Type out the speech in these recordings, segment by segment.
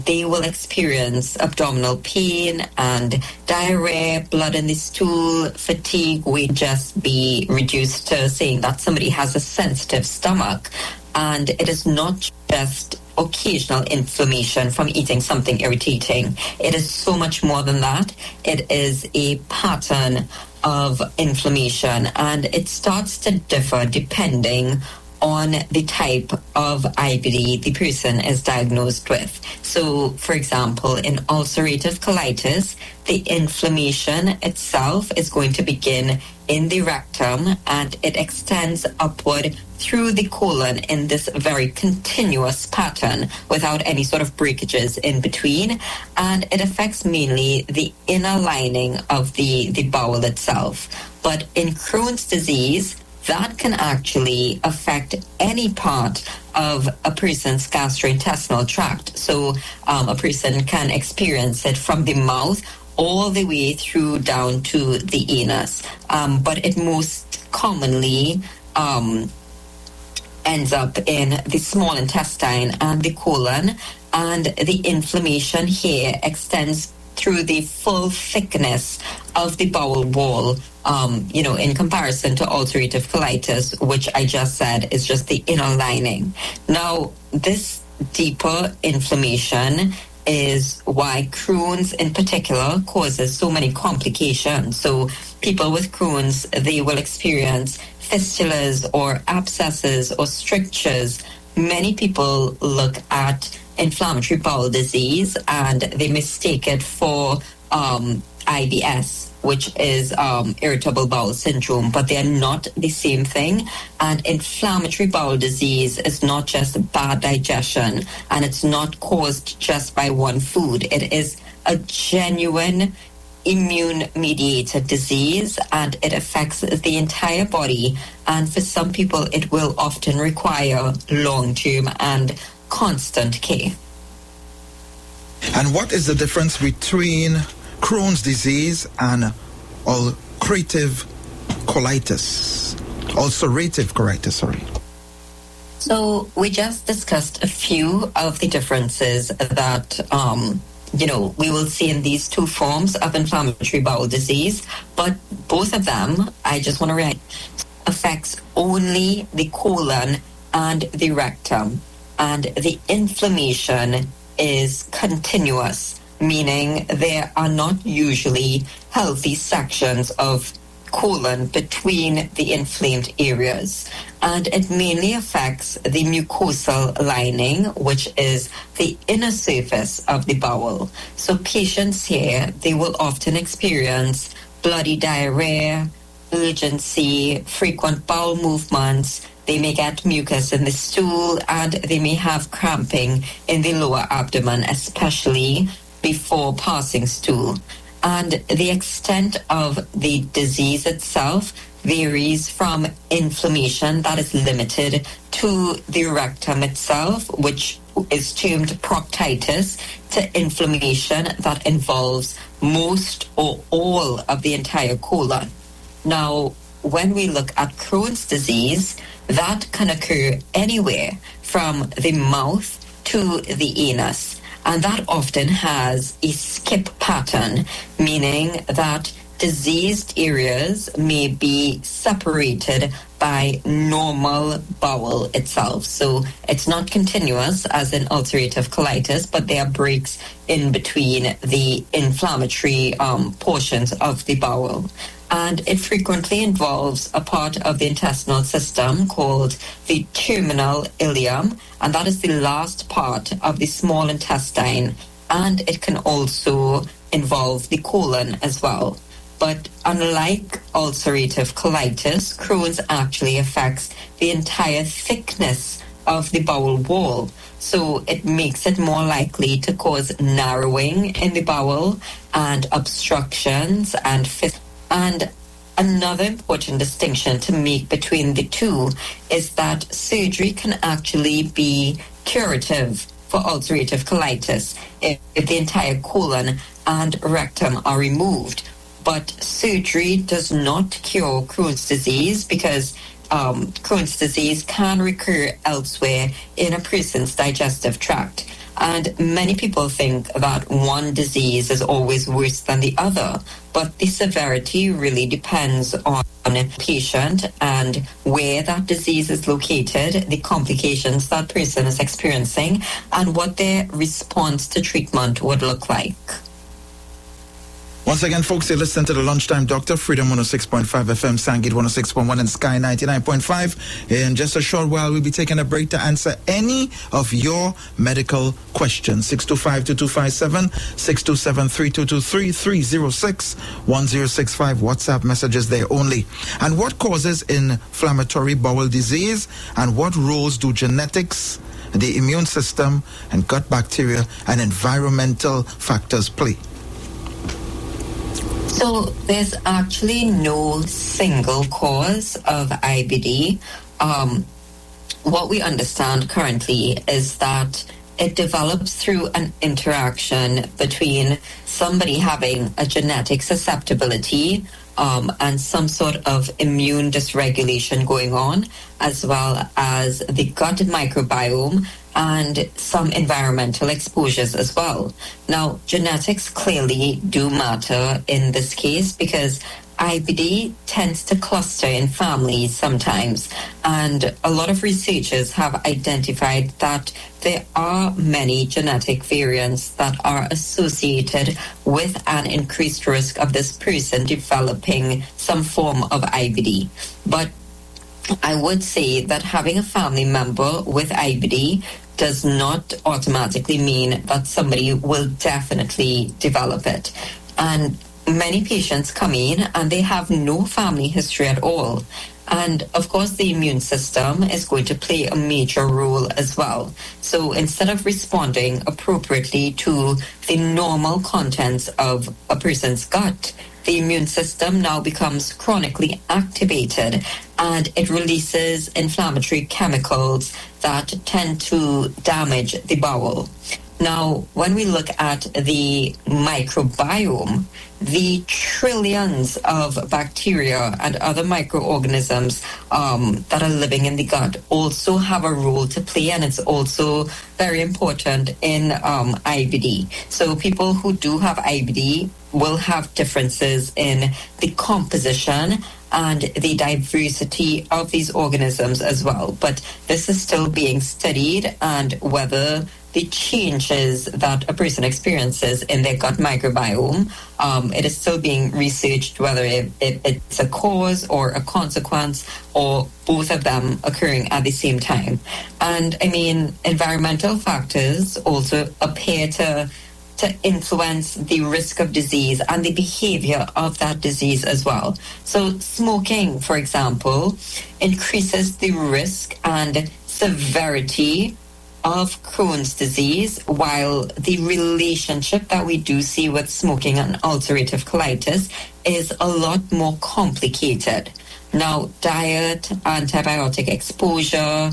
they will experience abdominal pain and diarrhea, blood in the stool, fatigue. We just be reduced to saying that somebody has a sensitive stomach. And it is not just occasional inflammation from eating something irritating. It is so much more than that. It is a pattern of inflammation, and it starts to differ depending on the type of IBD the person is diagnosed with. So, for example, in ulcerative colitis, the inflammation itself is going to begin in the rectum, and it extends upward through the colon in this very continuous pattern without any sort of breakages in between, and it affects mainly the inner lining of the bowel itself. But in Crohn's disease, that can actually affect any part of a person's gastrointestinal tract. So a person can experience it from the mouth all the way through down to the anus. But it most commonly ends up in the small intestine and the colon, and the inflammation here extends through the full thickness of the bowel wall, in comparison to ulcerative colitis, which I just said is just the inner lining. Now, this deeper inflammation is why Crohn's in particular causes so many complications. So people with Crohn's, they will experience fistulas or abscesses or strictures. Many people look at inflammatory bowel disease and they mistake it for IBS, which is irritable bowel syndrome, but they are not the same thing. And inflammatory bowel disease is not just bad digestion, and it's not caused just by one food. It is a genuine immune-mediated disease, and it affects the entire body. And for some people, it will often require long-term and constant care. And what is the difference between Crohn's disease and ulcerative colitis? So we just discussed a few of the differences that we will see in these two forms of inflammatory bowel disease, but both of them, I just want to read, affects only the colon and the rectum, and the inflammation is continuous, meaning there are not usually healthy sections of colon between the inflamed areas. And it mainly affects the mucosal lining, which is the inner surface of the bowel. So patients here, they will often experience bloody diarrhea, urgency, frequent bowel movements. They may get mucus in the stool, and they may have cramping in the lower abdomen, especially before passing stool. And the extent of the disease itself varies from inflammation that is limited to the rectum itself, which is termed proctitis, to inflammation that involves most or all of the entire colon. Now, when we look at Crohn's disease, that can occur anywhere from the mouth to the anus. And that often has a skip pattern, meaning that diseased areas may be separated by normal bowel itself. So it's not continuous as in ulcerative colitis, but there are breaks in between the inflammatory portions of the bowel. And it frequently involves a part of the intestinal system called the terminal ileum, and that is the last part of the small intestine, and it can also involve the colon as well. But unlike ulcerative colitis, Crohn's actually affects the entire thickness of the bowel wall. So it makes it more likely to cause narrowing in the bowel and obstructions and And another important distinction to make between the two is that surgery can actually be curative for ulcerative colitis if the entire colon and rectum are removed. But surgery does not cure Crohn's disease because Crohn's disease can recur elsewhere in a person's digestive tract. And many people think that one disease is always worse than the other, but the severity really depends on the patient and where that disease is located, the complications that person is experiencing, and what their response to treatment would look like. Once again, folks, you're listening to the Lunchtime Doctor, Freedom 106.5 FM, Sangit 106.1, and Sky 99.5. In just a short while, we'll be taking a break to answer any of your medical questions. 625-2257, 627-3223, 306-1065. WhatsApp messages there only. And what causes inflammatory bowel disease? And what roles do genetics, the immune system, and gut bacteria and environmental factors play? So there's actually no single cause of IBD. What we understand currently is that it develops through an interaction between somebody having a genetic susceptibility and some sort of immune dysregulation going on, as well as the gut microbiome and some environmental exposures as well. Now, genetics clearly do matter in this case because IBD tends to cluster in families sometimes, and a lot of researchers have identified that there are many genetic variants that are associated with an increased risk of this person developing some form of IBD. But I would say that having a family member with IBD does not automatically mean that somebody will definitely develop it. And many patients come in and they have no family history at all. And of course, the immune system is going to play a major role as well. So instead of responding appropriately to the normal contents of a person's gut, the immune system now becomes chronically activated and it releases inflammatory chemicals that tend to damage the bowel. Now, when we look at the microbiome, the trillions of bacteria and other microorganisms that are living in the gut also have a role to play, and it's also very important in IBD. So people who do have IBD will have differences in the composition and the diversity of these organisms as well. But this is still being studied, and whether the changes that a person experiences in their gut microbiome, it is still being researched whether it's a cause or a consequence or both of them occurring at the same time. And I mean, environmental factors also appear to influence the risk of disease and the behavior of that disease as well. So smoking, for example, increases the risk and severity of Crohn's disease, while the relationship that we do see with smoking and ulcerative colitis is a lot more complicated. Now, diet, antibiotic exposure,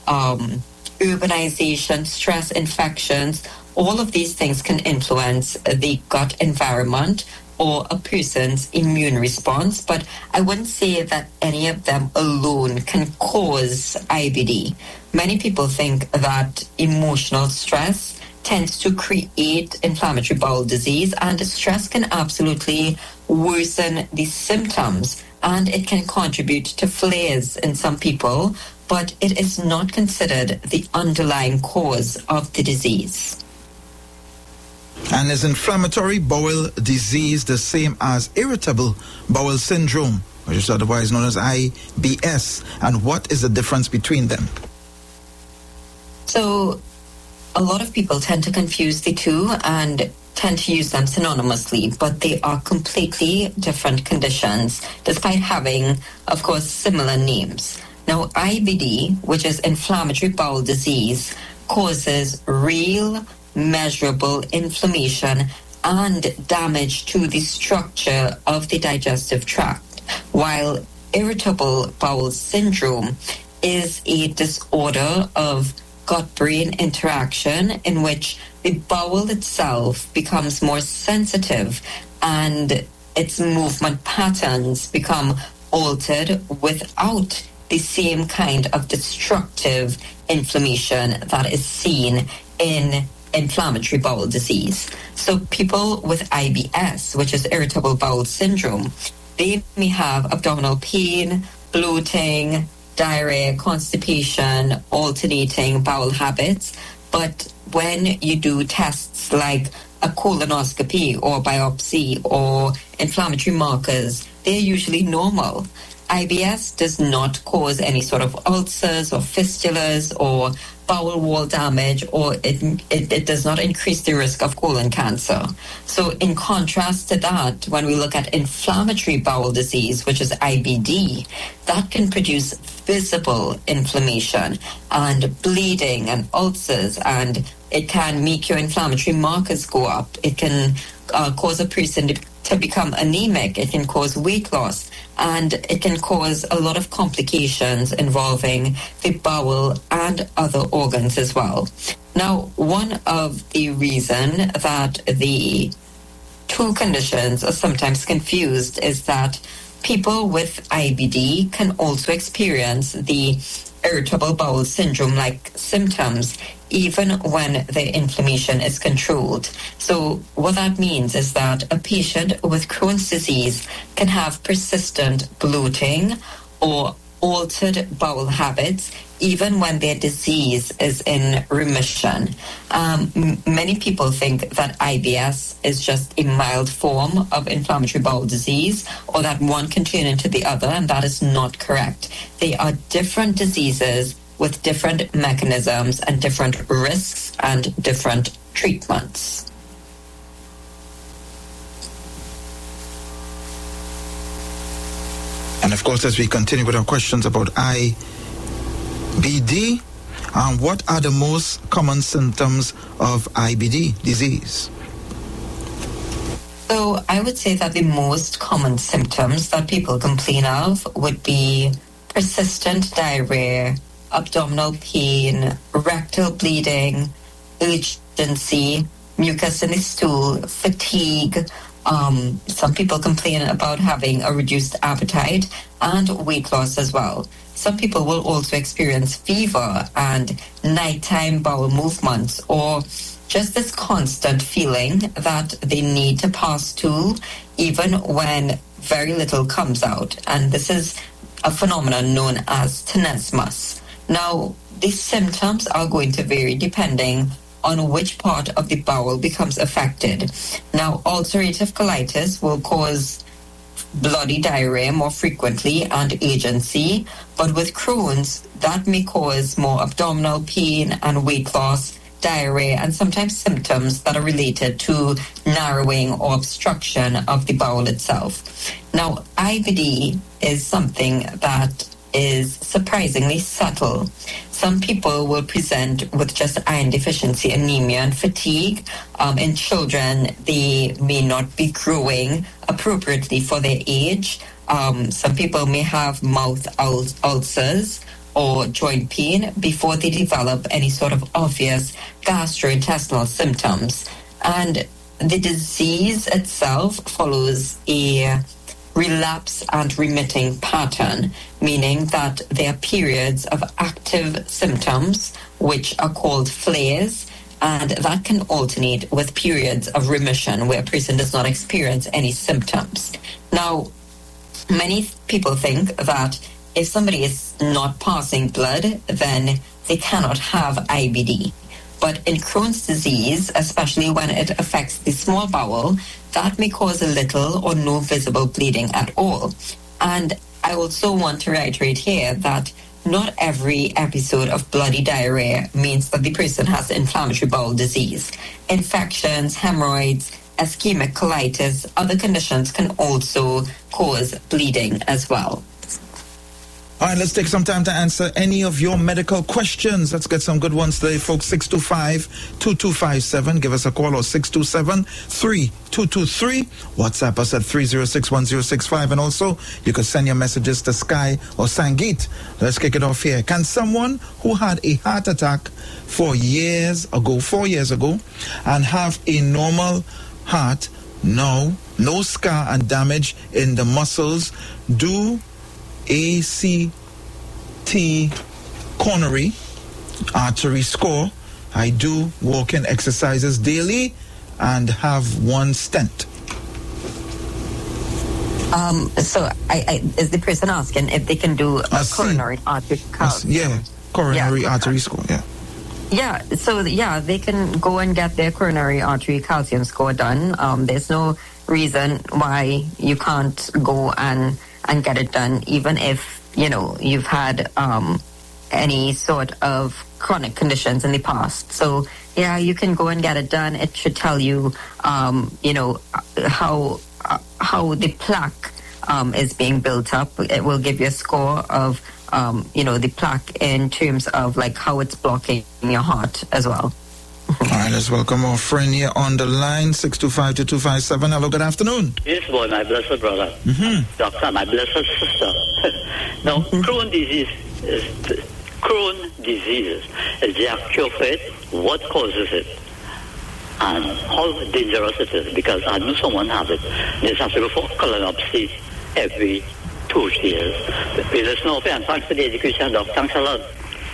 urbanization, stress, infections, all of these things can influence the gut environment or a person's immune response, but I wouldn't say that any of them alone can cause IBD. Many people think that emotional stress tends to create inflammatory bowel disease, and stress can absolutely worsen the symptoms, and it can contribute to flares in some people, but it is not considered the underlying cause of the disease. And is inflammatory bowel disease the same as irritable bowel syndrome, which is otherwise known as IBS? And what is the difference between them? So a lot of people tend to confuse the two and tend to use them synonymously, but they are completely different conditions, despite having, of course, similar names. Now, IBD, which is inflammatory bowel disease, causes real measurable inflammation and damage to the structure of the digestive tract, while irritable bowel syndrome is a disorder of gut-brain interaction in which the bowel itself becomes more sensitive and its movement patterns become altered without the same kind of destructive inflammation that is seen in inflammatory bowel disease. So people with IBS, which is irritable bowel syndrome, they may have abdominal pain, bloating, diarrhea, constipation, alternating bowel habits. But when you do tests like a colonoscopy or biopsy or inflammatory markers, they're usually normal. IBS does not cause any sort of ulcers or fistulas or bowel wall damage, or it does not increase the risk of colon cancer. So in contrast to that, when we look at inflammatory bowel disease, which is IBD, that can produce visible inflammation and bleeding and ulcers, and it can make your inflammatory markers go up. It can cause a person to become anemic. It can cause weight loss, and it can cause a lot of complications involving the bowel and other organs as well. Now, one of the reasons that the two conditions are sometimes confused is that people with IBD can also experience the irritable bowel syndrome-like symptoms even when the inflammation is controlled. So what that means is that a patient with Crohn's disease can have persistent bloating or altered bowel habits even when their disease is in remission. Many people think that IBS is just a mild form of inflammatory bowel disease, or that one can turn into the other, and that is not correct. They are different diseases with different mechanisms and different risks and different treatments. And of course, as we continue with our questions about IBD, what are the most common symptoms of IBD disease? So I would say that the most common symptoms that people complain of would be persistent diarrhea, abdominal pain, rectal bleeding, urgency, mucus in the stool, fatigue. Some people complain about having a reduced appetite and weight loss as well. Some people will also experience fever and nighttime bowel movements, or just this constant feeling that they need to pass stool even when very little comes out. And this is a phenomenon known as tenesmus. Now, these symptoms are going to vary depending on which part of the bowel becomes affected. Now, ulcerative colitis will cause bloody diarrhea more frequently and urgency, but with Crohn's, that may cause more abdominal pain and weight loss, diarrhea, and sometimes symptoms that are related to narrowing or obstruction of the bowel itself. Now, IBD is something that is surprisingly subtle. Some people will present with just iron deficiency, anemia, and fatigue. In children, they may not be growing appropriately for their age. Some people may have mouth ulcers or joint pain before they develop any sort of obvious gastrointestinal symptoms. And the disease itself follows a relapse and remitting pattern, meaning that there are periods of active symptoms, which are called flares, and that can alternate with periods of remission where a person does not experience any symptoms. Now, many people think that if somebody is not passing blood, then they cannot have IBD. But in Crohn's disease, especially when it affects the small bowel, that may cause a little or no visible bleeding at all. And I also want to reiterate here that not every episode of bloody diarrhea means that the person has inflammatory bowel disease. Infections, hemorrhoids, ischemic colitis, other conditions can also cause bleeding as well. All right, let's take some time to answer any of your medical questions. Let's get some good ones today, folks. 625-2257. Give us a call, or 627-3223. WhatsApp us at 306-1065. And also, you can send your messages to Sky or Sangeet. Let's kick it off here. Can someone who had a heart attack 4 years ago, and have a normal heart, no scar and damage in the muscles, do ACT coronary artery score I do walk-in exercises daily and have one stent. So is the person asking if they can do a coronary artery calcium? Coronary artery score, Yeah, so they can go and get their coronary artery calcium score done. There's no reason why you can't go and get it done, even if, you've had any sort of chronic conditions in the past. So, you can go and get it done. It should tell you, how the plaque is being built up. It will give you a score of, the plaque in terms of like how it's blocking your heart as well. All right, let's welcome our friend here on the line, 625-2257. Hello, good afternoon. Yes, boy, my blessed brother. Doctor, my blessed sister. Now, Crohn's disease is there a cure for it? What causes it? And how dangerous it is? Because I knew someone have it. They have to go for colonoscopy every 2 years. We listen up and thanks for the education, Doc. Thanks a lot.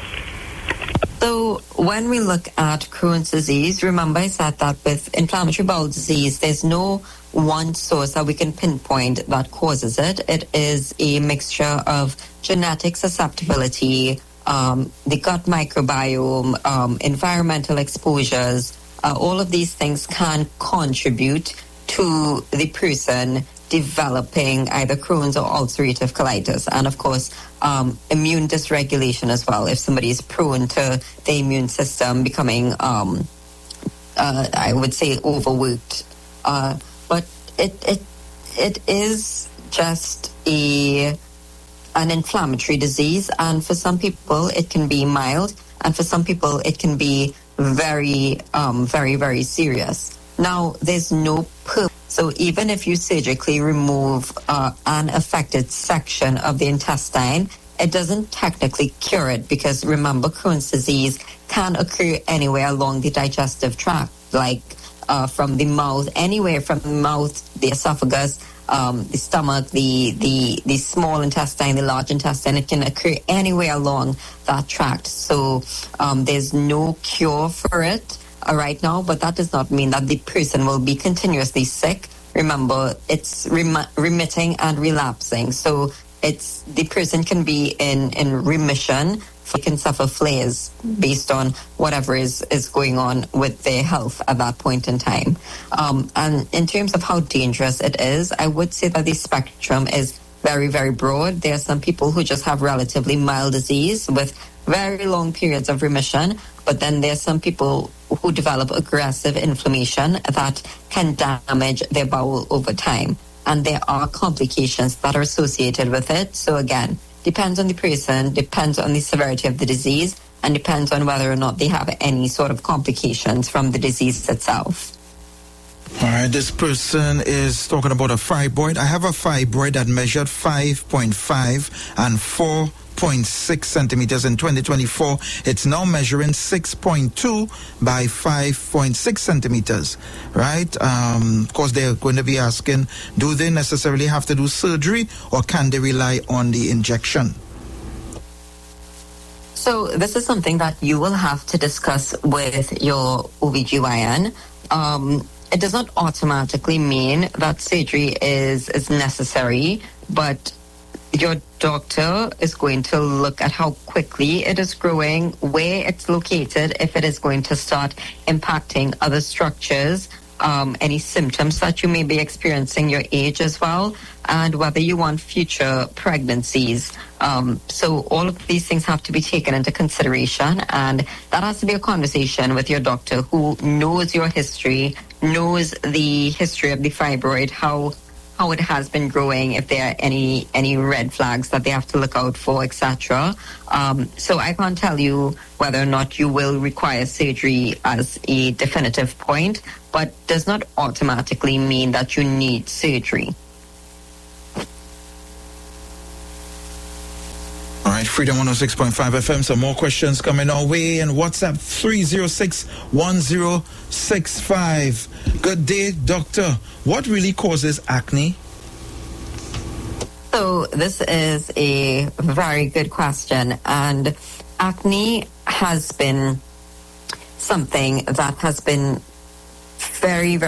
So when we look at Crohn's disease, remember I said that with inflammatory bowel disease, there's no one source that we can pinpoint that causes it. It is a mixture of genetic susceptibility, the gut microbiome, environmental exposures. All of these things can contribute to the person developing either Crohn's or ulcerative colitis, and of course immune dysregulation as well. If somebody is prone to the immune system becoming I would say overworked, but it is just an inflammatory disease, and for some people it can be mild, and for some people it can be very very serious. Now there's no so even if you surgically remove an affected section of the intestine, it doesn't technically cure it, because remember, Crohn's disease can occur anywhere along the digestive tract, like from the mouth, anywhere from the mouth, the esophagus, the stomach, the small intestine, the large intestine. It can occur anywhere along that tract. So there's no cure for it right now, but that does not mean that the person will be continuously sick. Remember, it's remitting and relapsing. So the person can be in remission. They can suffer flares based on whatever is going on with their health at that point in time. And in terms of how dangerous it is, I would say that the spectrum is very, very broad. There are some people who just have relatively mild disease with very long periods of remission, but then there's some people who develop aggressive inflammation that can damage their bowel over time. And there are complications that are associated with it. So again, depends on the person, depends on the severity of the disease, and depends on whether or not they have any sort of complications from the disease itself. All right, this person is talking about a fibroid. I have a fibroid that measured 5.5 and 4.6 centimeters in 2024. It's now measuring 6.2 by 5.6 centimeters, right? Of course, they're going to be asking, do they necessarily have to do surgery, or can they rely on the injection? So this is something that you will have to discuss with your OBGYN. It does not automatically mean that surgery is necessary, but your doctor is going to look at how quickly it is growing, where it's located, if it is going to start impacting other structures, any symptoms that you may be experiencing, your age as well, and whether you want future pregnancies. So all of these things have to be taken into consideration, and that has to be a conversation with your doctor who knows your history, knows the history of the fibroid, how it has been growing, if there are any red flags that they have to look out for, etc. So I can't tell you whether or not you will require surgery as a definitive point, but does not automatically mean that you need surgery. All right, Freedom 106.5 FM. Some more questions coming our way, and WhatsApp 306-1065. Good day, doctor. What really causes acne? So this is a very good question, and acne has been something that has been very, very